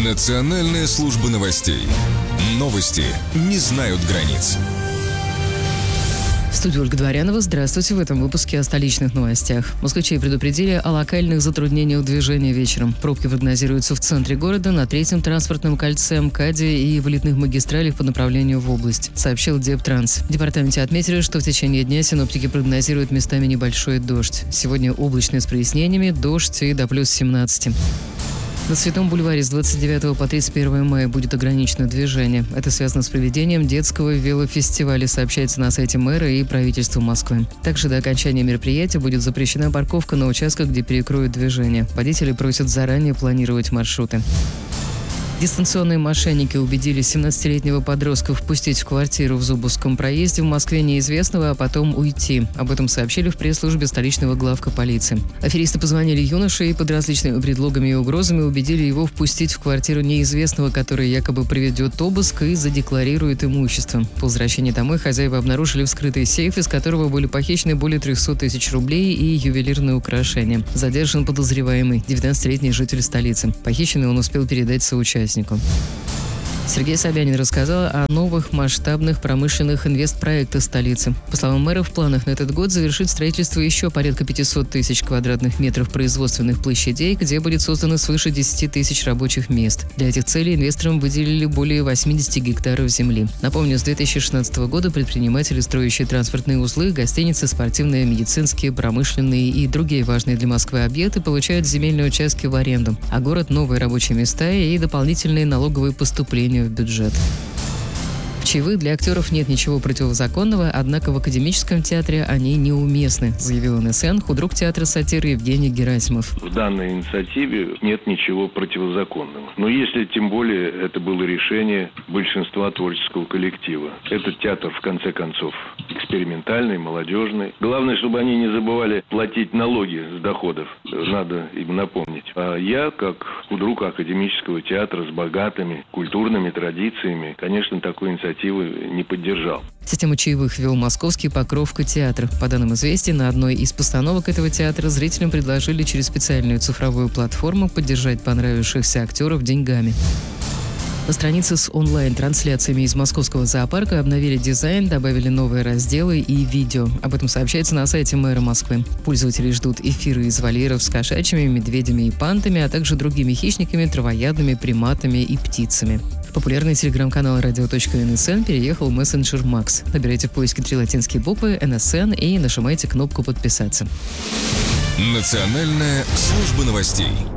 Национальная служба новостей. Новости не знают границ. В студии Ольга Дворянова. Здравствуйте. В этом выпуске о столичных новостях. Москвичей предупредили о локальных затруднениях движения вечером. Пробки прогнозируются в центре города, на третьем транспортном кольце МКАДе и в элитных магистралях по направлению в область, сообщил Дептранс. В департаменте отметили, что в течение дня синоптики прогнозируют местами небольшой дождь. Сегодня облачно с прояснениями, дождь и до плюс 17. На Цветном бульваре с 29 по 31 мая будет ограничено движение. Это связано с проведением детского велофестиваля, сообщается на сайте мэра и правительства Москвы. Также до окончания мероприятия будет запрещена парковка на участках, где перекроют движение. Водители просят заранее планировать маршруты. Дистанционные мошенники убедили 17-летнего подростка впустить в квартиру в Зубовском проезде в Москве неизвестного, а потом уйти. Об этом сообщили в пресс-службе столичного главка полиции. Аферисты позвонили юноше и под различными предлогами и угрозами убедили его впустить в квартиру неизвестного, который якобы проведет обыск и задекларирует имущество. По возвращении домой хозяева обнаружили вскрытый сейф, из которого были похищены более 300 тысяч рублей и ювелирные украшения. Задержан подозреваемый, 19-летний житель столицы. Похищенный он успел передать соучастнику. Сергей Собянин рассказал о новых масштабных промышленных инвестпроектах столицы. По словам мэра, в планах на этот год завершить строительство еще порядка 500 тысяч квадратных метров производственных площадей, где будет создано свыше 10 тысяч рабочих мест. Для этих целей инвесторам выделили более 80 гектаров земли. Напомню, с 2016 года предприниматели, строящие транспортные узлы, гостиницы, спортивные, медицинские, промышленные и другие важные для Москвы объекты получают земельные участки в аренду, а город – новые рабочие места и дополнительные налоговые поступления в бюджет. В чаевых для актеров нет ничего противозаконного, однако в академическом театре они неуместны, заявил НСН худрук театра сатиры Евгений Герасимов. В данной инициативе нет ничего противозаконного. Но если тем более это было решение большинства творческого коллектива. Этот театр, в конце концов, экспериментальный, молодежный. Главное, чтобы они не забывали платить налоги с доходов. Надо им напомнить. А я, как худрук академического театра с богатыми культурными традициями, конечно, такой инициативы не поддержал. Систему чаевых вел московский Покровка театр. По данным известий, на одной из постановок этого театра зрителям предложили через специальную цифровую платформу поддержать понравившихся актеров деньгами. На странице с онлайн-трансляциями из московского зоопарка обновили дизайн, добавили новые разделы и видео. Об этом сообщается на сайте мэра Москвы. Пользователи ждут эфиры из вольеров с кошачьими, медведями и пантами, а также другими хищниками, травоядными, приматами и птицами. Популярный телеграм-канал radio.nsn переехал в мессенджер Макс. Набирайте в поиске 3 латинские буквы НСН и нажимайте кнопку «Подписаться». Национальная служба новостей.